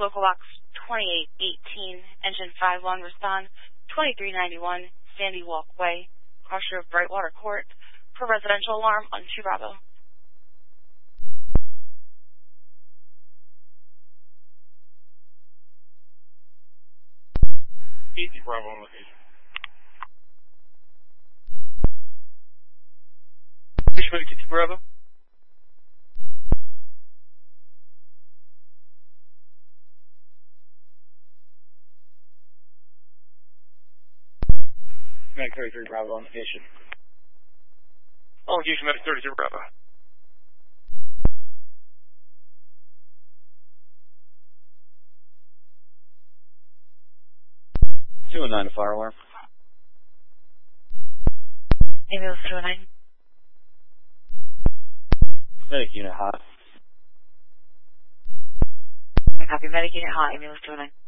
Local Box 2818, Engine 51, respond 2391, Sandy Walkway, Crossroad of Brightwater Court, for residential alarm on 2 Bravo. Easy Bravo on location. Push 2 Bravo. Medic 33 Bravo on location. All location, Medic 33 Bravo. Two and 9 to fire alarm. Ambulance 209. Medic unit hot. Copy, medic unit hot, ambulance 209.